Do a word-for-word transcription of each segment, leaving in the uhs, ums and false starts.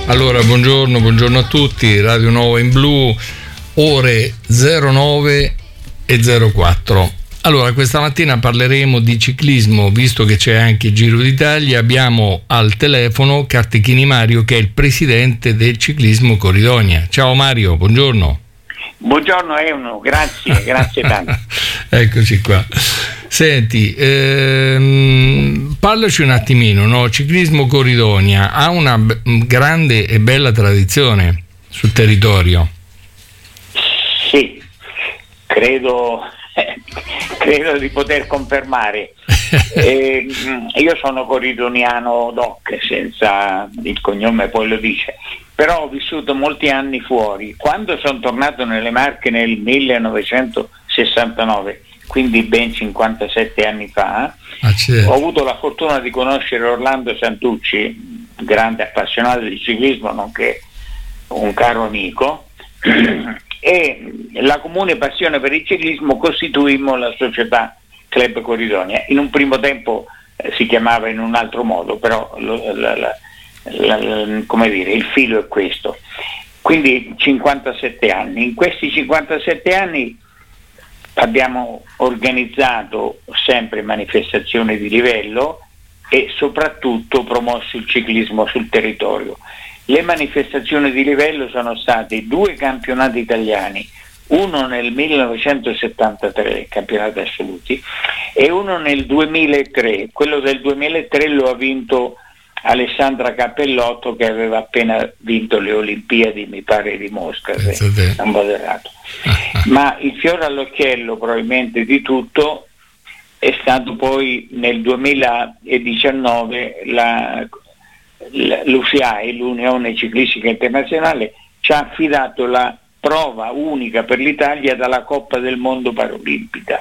Allora, buongiorno, buongiorno a tutti, Radio Nuova in Blu, ore zero nove e zero quattro. Allora, questa mattina parleremo di ciclismo, visto che c'è anche il Giro d'Italia. Abbiamo al telefono Cartechini Mario, che è il presidente del Ciclismo Corridonia. Ciao Mario, buongiorno. Buongiorno Euno, grazie, grazie tanto. Eccoci qua. Senti, ehm, parlaci un attimino, no? Ciclismo Corridonia ha una b- grande e bella tradizione sul territorio. Sì, credo, eh, credo di poter confermare. eh, io sono corridoniano doc, senza il cognome poi lo dice, però ho vissuto molti anni fuori. Quando sono tornato nelle Marche nel millenovecentosessantanove, quindi ben cinquantasette anni fa, ah, ho avuto la fortuna di conoscere Orlando Santucci, grande appassionato di ciclismo, nonché un caro amico, e la comune passione per il ciclismo costituimmo la società Club Corridonia. In un primo tempo eh, si chiamava in un altro modo, però lo, la, la, la, la, come dire, il filo è questo. Quindi cinquantasette anni. In questi cinquantasette anni abbiamo organizzato sempre manifestazioni di livello e soprattutto promosso il ciclismo sul territorio. Le manifestazioni di livello sono state due campionati italiani, uno nel millenovecentosettantatré, campionati assoluti, e uno nel duemilatré. Quello del duemilatré lo ha vinto Alessandra Cappellotto, che aveva appena vinto le Olimpiadi, mi pare, di Mosca, se non vado errato. Ma il fiore all'occhiello probabilmente di tutto è stato poi nel duemiladiciannove la, la, l'U C I A, l'Unione Ciclistica Internazionale, ci ha affidato la prova unica per l'Italia dalla Coppa del Mondo Paralimpica.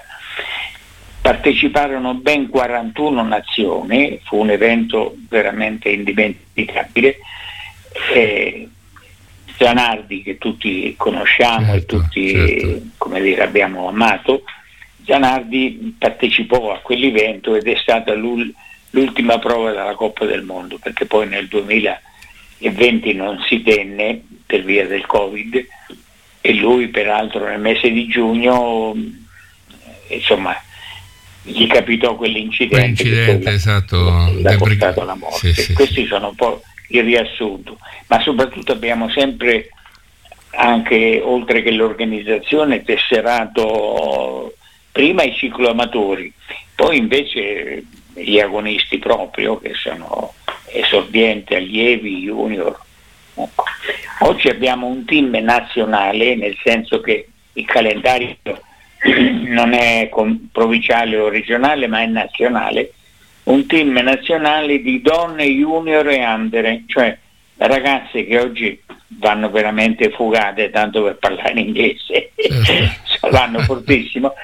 Parteciparono ben quarantuno nazioni, fu un evento veramente indimenticabile. Eh, Zanardi, che tutti conosciamo, certo, e tutti certo. come dire, abbiamo amato, Zanardi partecipò a quell'evento ed è stata l'ultima prova della Coppa del Mondo, perché poi nel duemilaventi non si tenne per via del Covid, e lui peraltro nel mese di giugno, insomma, gli capitò quell'incidente, quell'incidente che esatto, l'ha portato alla morte. Sì, sì, Questi sì. sono un po' il riassunto, ma soprattutto abbiamo sempre, anche oltre che l'organizzazione, tesserato prima i cicloamatori, poi invece gli agonisti proprio, che sono esordienti, allievi, junior. Ecco. Oggi abbiamo un team nazionale, nel senso che il calendario non è provinciale o regionale, ma è nazionale, un team nazionale di donne, junior e under, cioè ragazze che oggi vanno veramente fugate, tanto per parlare in inglese, certo. vanno fortissimo,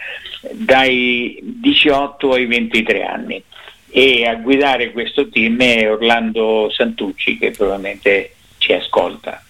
dai diciotto ai ventitré anni, e a guidare questo team è Orlando Santucci, che probabilmente ci ascolta.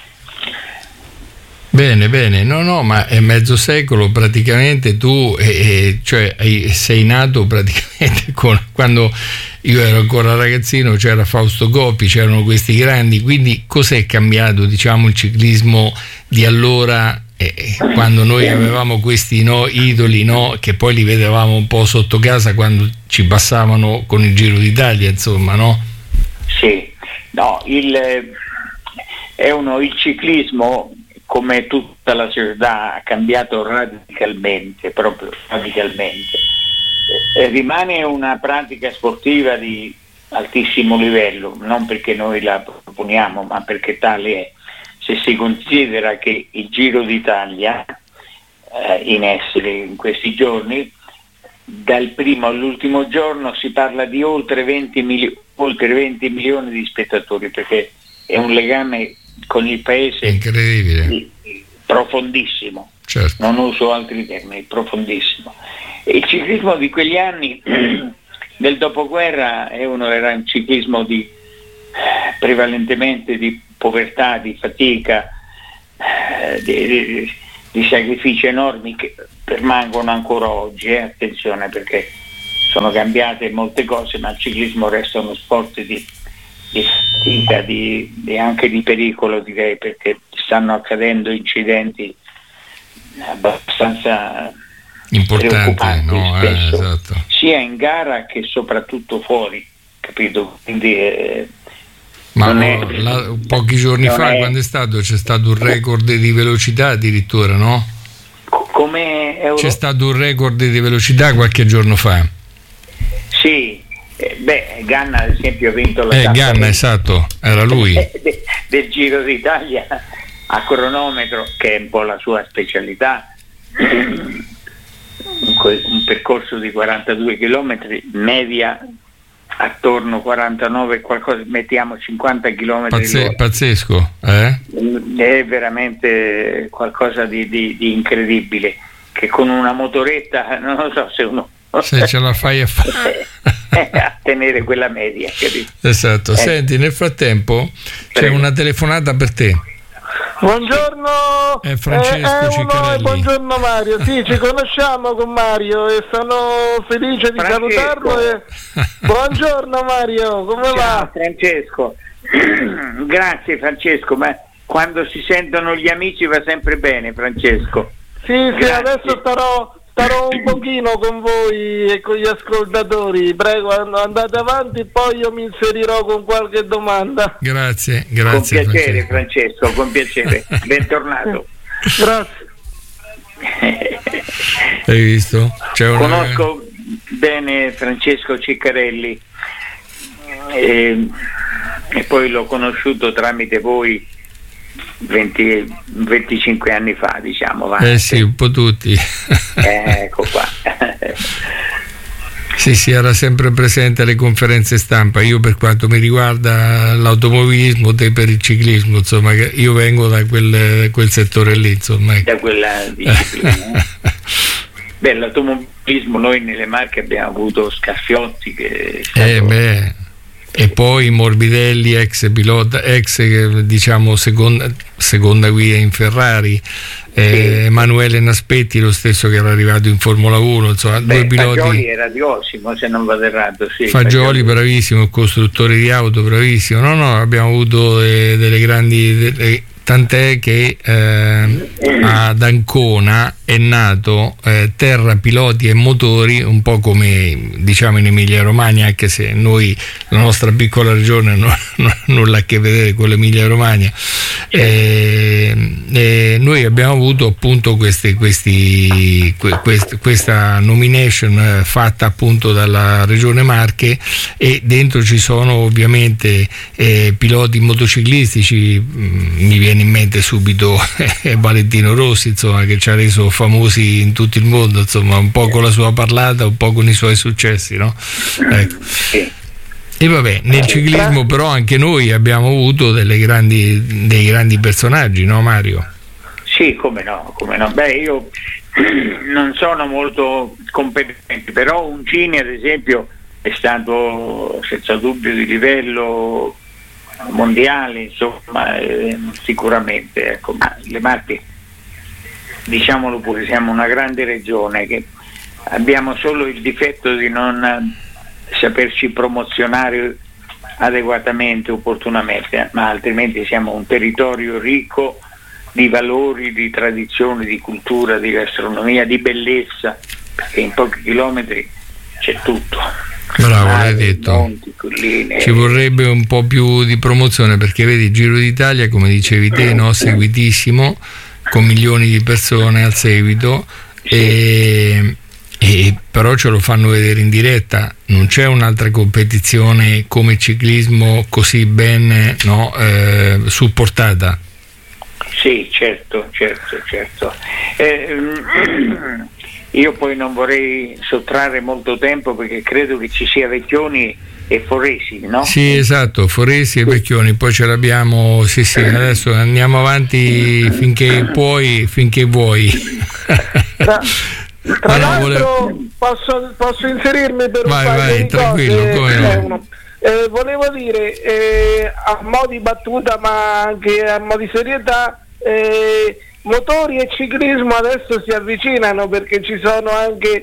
Bene, bene, no, no, ma è mezzo secolo praticamente tu, eh, cioè sei nato praticamente con, quando io ero ancora ragazzino, c'era Fausto Coppi, c'erano questi grandi, quindi cos'è cambiato, diciamo, il ciclismo di allora, eh, quando noi avevamo questi no, idoli, no, che poi li vedevamo un po' sotto casa quando ci passavano con il Giro d'Italia, insomma, no? Sì, no, il, è uno, il ciclismo, come tutta la società, ha cambiato radicalmente, proprio radicalmente. Eh, rimane una pratica sportiva di altissimo livello, non perché noi la proponiamo, ma perché tale è. Se si considera che il Giro d'Italia, eh, in essere in questi giorni, dal primo all'ultimo giorno si parla di oltre venti, mili- oltre venti milioni di spettatori, perché è un legame con il paese incredibile, profondissimo, certo. Non uso altri termini, profondissimo. E il ciclismo di quegli anni del dopoguerra è uno, era un ciclismo di prevalentemente di povertà, di fatica, di, di, di sacrifici enormi che permangono ancora oggi, eh? Attenzione, perché sono cambiate molte cose, ma il ciclismo resta uno sport di, di fatica di, di anche di pericolo, direi, perché stanno accadendo incidenti abbastanza importanti, no? eh, esatto. sia in gara che soprattutto fuori, capito? Quindi eh, ma non è, la, pochi giorni fa è, quando è stato c'è stato un record di velocità addirittura, no? Come Euro... c'è stato un record di velocità qualche giorno fa. Sì, eh, beh, Ganna ad esempio ha vinto la eh, Ganna, del... esatto, era lui de, del Giro d'Italia a cronometro, che è un po' la sua specialità. Un percorso di quarantadue chilometri, media attorno quarantanove qualcosa, mettiamo cinquanta chilometri. Pazze- pazzesco, eh? È veramente qualcosa di, di, di incredibile, che con una motoretta non lo so se uno se ce la fai a fare a tenere quella media, capito? Esatto. Eh. Senti, nel frattempo Prego. C'è una telefonata per te. Buongiorno, è Francesco eh, Ciccarelli. Buongiorno Mario, sì, ci conosciamo con Mario e sono felice di Francesco. salutarlo. E... Buongiorno Mario, come Ciao, va? Francesco, grazie Francesco, ma quando si sentono gli amici va sempre bene, Francesco. Sì, sì, grazie. Adesso starò, starò un pochino con voi e con gli ascoltatori, prego andate avanti, poi io mi inserirò con qualche domanda. Grazie, grazie. Con piacere Francesco, Francesco con piacere, bentornato. Grazie. Hai visto? C'è una... Conosco bene Francesco Ciccarelli e, e poi l'ho conosciuto tramite voi venti, venticinque anni fa, diciamo. Va. Eh sì, un po' tutti. Eh, ecco qua. Sì, sì, era sempre presente alle conferenze stampa. Io per quanto mi riguarda l'automobilismo, te per il ciclismo, insomma, io vengo da quel, quel settore lì, insomma. Da quella disciplina. Beh, l'automobilismo noi nelle Marche abbiamo avuto Scaffiotti che stato... eh, beh. E poi Morbidelli, ex pilota, ex diciamo seconda, seconda guida in Ferrari, eh, sì. Emanuele Naspetti, lo stesso che era arrivato in Formula uno, insomma. Beh, due piloti. Fagioli era di Osimo, se non vado errato, sì. Fagioli, Fagioli. Bravissimo, costruttore di auto, bravissimo. No, no, abbiamo avuto eh, delle grandi... Delle, tant'è che eh, ad Ancona è nato eh, Terra Piloti e Motori, un po' come diciamo in Emilia Romagna, anche se noi, la nostra piccola regione, non ha nulla a che vedere con l'Emilia Romagna. Eh, eh, noi abbiamo avuto appunto questi, questi, quest, questa nomination eh, fatta appunto dalla Regione Marche, e dentro ci sono ovviamente eh, piloti motociclistici. Mi viene in mente subito eh, Valentino Rossi, insomma, che ci ha reso famosi in tutto il mondo, insomma, un po' con la sua parlata, un po' con i suoi successi, no? Ecco. E vabbè, nel ciclismo però anche noi abbiamo avuto delle grandi, dei grandi personaggi, no Mario? Sì, come no, come no. Beh, io non sono molto competente, però Uncini ad esempio è stato senza dubbio di livello mondiale, insomma, eh, sicuramente, ecco. Ma le Marche, diciamolo pure, siamo una grande regione che abbiamo solo il difetto di non saperci promozionare adeguatamente, opportunamente, ma altrimenti siamo un territorio ricco di valori, di tradizioni, di cultura, di gastronomia, di bellezza, perché in pochi chilometri c'è tutto. Bravo, l'hai detto. Monti, colline. Ci vorrebbe un po' più di promozione, perché vedi, Giro d'Italia, come dicevi te, no, seguitissimo, con milioni di persone al seguito, e, e però ce lo fanno vedere in diretta. Non c'è un'altra competizione come ciclismo così ben, no, eh, supportata. Sì, certo, certo, certo. Eh, io poi non vorrei sottrarre molto tempo, perché credo che ci sia Vecchioni e Foresi, no? Sì, esatto, Foresi e Vecchioni, poi ce l'abbiamo, sì sì, adesso andiamo avanti finché puoi, finché vuoi. Tra, tra no, l'altro volevo... posso, posso inserirmi per vai, un paio vai, di tranquillo, cose? come no. Eh, volevo dire, eh, a mo' di battuta ma anche a mo' di serietà, eh, motori e ciclismo adesso si avvicinano, perché ci sono anche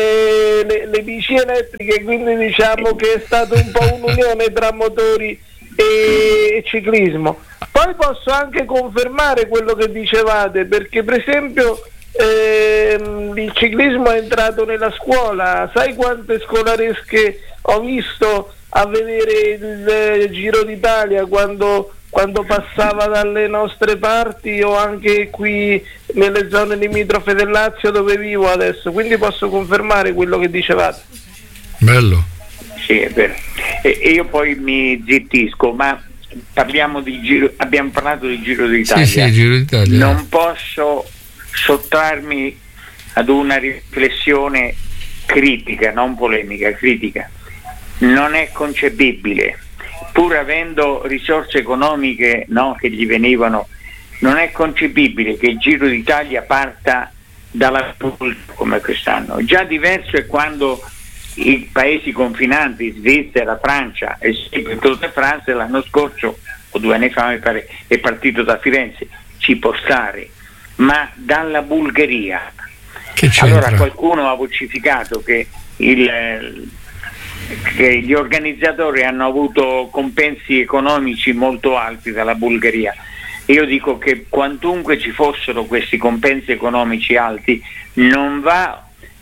eh, le, le bici elettriche, quindi diciamo che è stata un po' un'unione tra motori e ciclismo. Poi posso anche confermare quello che dicevate, perché per esempio ehm, il ciclismo è entrato nella scuola. Sai quante scolaresche ho visto a vedere il Giro d'Italia quando, quando passava dalle nostre parti, o anche qui nelle zone limitrofe del Lazio dove vivo adesso, quindi posso confermare quello che dicevate. Bello. Sì, è vero. E, e io poi mi zittisco, ma parliamo di Giro, abbiamo parlato di Giro d'Italia. Sì, sì, Giro d'Italia. Non posso sottrarmi ad una riflessione critica, non polemica, critica. Non è concepibile, pur avendo risorse economiche, no, che gli venivano, non è concepibile che il Giro d'Italia parta dalla come quest'anno. Già diverso è quando i paesi confinanti, Svizzera, Francia e il Tour de France l'anno scorso o due anni fa mi pare è partito da Firenze, ci può stare, ma dalla Bulgaria. Che allora qualcuno ha vocifikato che, il, che gli organizzatori hanno avuto compensi economici molto alti dalla Bulgaria. Io dico che quantunque ci fossero questi compensi economici alti, non va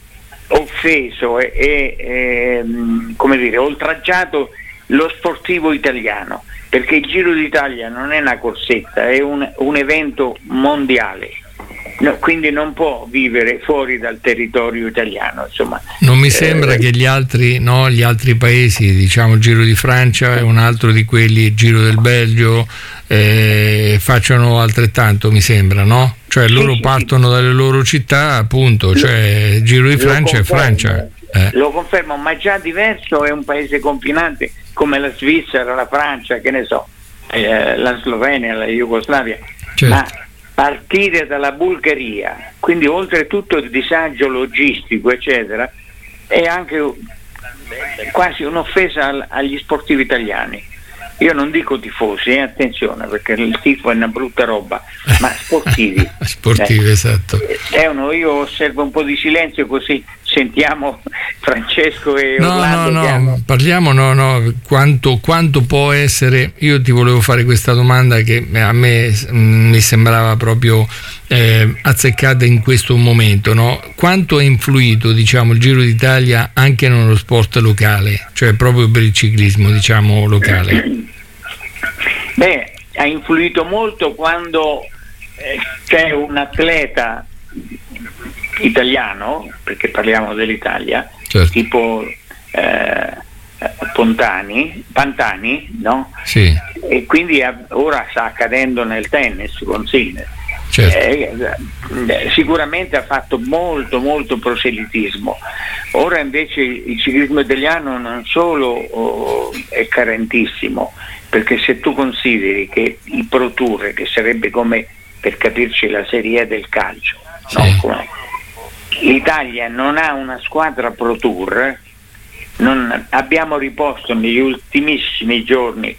offeso e, e, e come dire, oltraggiato lo sportivo italiano, perché il Giro d'Italia non è una corsetta, è un, un evento mondiale, no, quindi non può vivere fuori dal territorio italiano, insomma. Non mi sembra eh, che gli altri, no, gli altri paesi, diciamo il Giro di Francia è un altro di quelli, il Giro del Belgio, eh, facciano altrettanto, mi sembra, no? Cioè loro sì, partono sì. dalle loro città, appunto, cioè il Giro di Francia è Francia. Eh. Lo confermo, ma già diverso è un paese confinante come la Svizzera, la Francia, che ne so, eh, la Slovenia, la Jugoslavia, certo. Ma partire dalla Bulgaria, quindi oltretutto il disagio logistico, eccetera, è anche quasi un'offesa agli sportivi italiani. Io non dico tifosi, eh, attenzione, perché il tifo è una brutta roba, ma sportivi. sportivi, eh. esatto. È uno, io osservo un po' di silenzio così sentiamo Francesco e no, Orlando. No, no, hanno... parliamo, no, no, quanto, quanto può essere, io ti volevo fare questa domanda che a me mh, mi sembrava proprio eh, azzeccata in questo momento, no? Quanto ha influito, diciamo, il Giro d'Italia anche nello sport locale, cioè proprio per il ciclismo, diciamo, locale? Beh, ha influito molto quando eh, c'è un atleta italiano, perché parliamo dell'Italia, certo. tipo eh, Pontani, Pantani, no? Sì. E quindi ora sta accadendo nel tennis con Sinner. Certo. Eh, sicuramente ha fatto molto molto proselitismo. Ora invece il ciclismo italiano non solo oh, è carentissimo, perché se tu consideri che il Pro Tour, che sarebbe come, per capirci, la Serie A del calcio, sì. no? Come l'Italia non ha una squadra Pro Tour, non abbiamo riposto negli ultimissimi giorni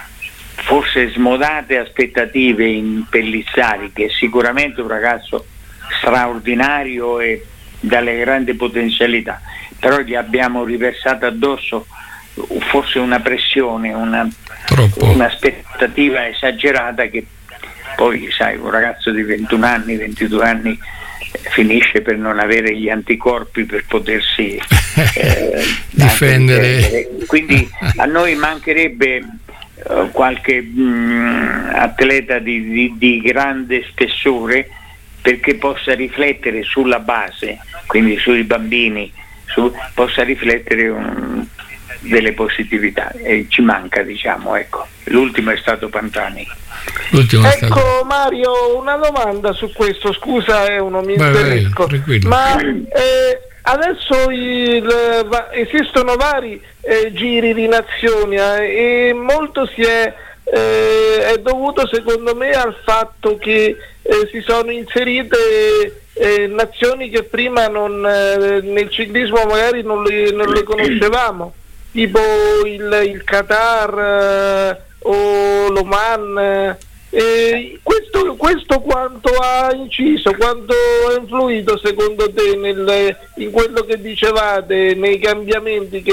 forse smodate aspettative in Pellizzari, che è sicuramente un ragazzo straordinario e dalle grandi potenzialità, però gli abbiamo riversato addosso forse una pressione, una, un'aspettativa esagerata, che poi sai, un ragazzo di ventuno anni, ventidue anni finisce per non avere gli anticorpi per potersi eh, difendere. difendere. Quindi a noi mancherebbe uh, qualche mh, atleta di, di, di grande spessore, perché possa riflettere sulla base, quindi sui bambini, su, possa riflettere un, delle positività, e ci manca, diciamo, ecco. L'ultimo è stato Pantani. L'ultimo ecco stato... Mario, una domanda su questo, scusa, è uno mi interesco, ma eh, adesso il, va, esistono vari eh, giri di nazioni eh, e molto si è, eh, è dovuto secondo me al fatto che eh, si sono inserite eh, nazioni che prima non, eh, nel ciclismo magari non le, non le conoscevamo, tipo il, il Qatar eh, o l'Oman. Eh, questo, questo quanto ha inciso, quanto ha influito secondo te nel, in quello che dicevate, nei cambiamenti che